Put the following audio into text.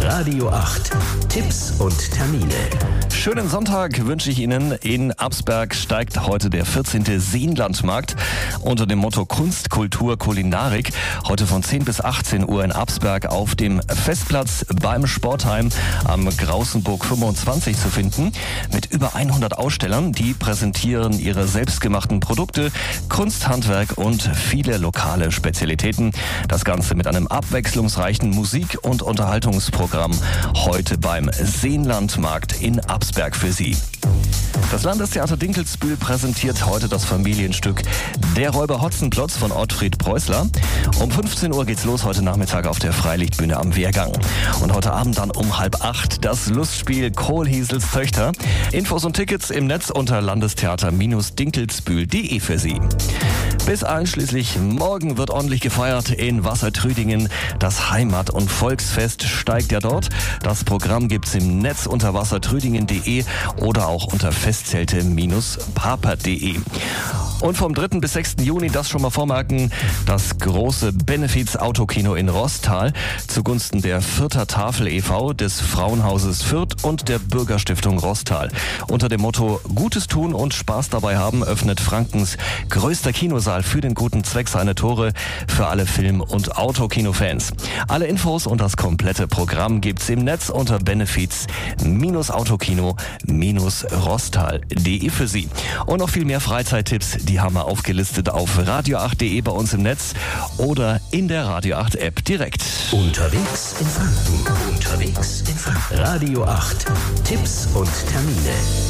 Radio 8. Tipps und Termine. Schönen Sonntag wünsche ich Ihnen. In Absberg steigt heute der 14. Seenlandmarkt unter dem Motto Kunst, Kultur, Kulinarik. Heute von 10 bis 18 Uhr in Absberg auf dem Festplatz beim Sportheim am Grausenburg 25 zu finden. Mit über 100 Ausstellern, die präsentieren ihre selbstgemachten Produkte, Kunst, Handwerk und viele lokale Spezialitäten. Das Ganze mit einem abwechslungsreichen Musik- und Unterhaltungsprogramm. Heute beim Seenlandmarkt in Absberg für Sie. Das Landestheater Dinkelsbühl präsentiert heute das Familienstück Der Räuber Hotzenplotz von Ottfried Preußler. Um 15 Uhr geht's los heute Nachmittag auf der Freilichtbühne am Wehrgang. Und heute Abend dann um 7:30 das Lustspiel Kohlhiesels Töchter. Infos und Tickets im Netz unter landestheater-dinkelsbühl.de für Sie. Bis einschließlich morgen wird ordentlich gefeiert in Wassertrüdingen. Das Heimat- und Volksfest steigt ja dort. Das Programm gibt's im Netz unter wassertrüdingen.de oder auch unter festzelte-papert.de. Und vom 3. bis 6. Juni, das schon mal vormerken, das große Benefiz-Autokino in Rostal zugunsten der Fürther Tafel e.V., des Frauenhauses Fürth und der Bürgerstiftung Rostal. Unter dem Motto Gutes tun und Spaß dabei haben öffnet Frankens größter Kinosaal für den guten Zweck seine Tore für alle Film- und Autokino-Fans. Alle Infos und das komplette Programm gibt's im Netz unter benefiz-autokino-rostal.de für Sie. Und noch viel mehr Freizeittipps, die haben wir aufgelistet auf radio8.de bei uns im Netz oder in der Radio 8 App direkt. Unterwegs in Franken. Radio 8. Tipps und Termine.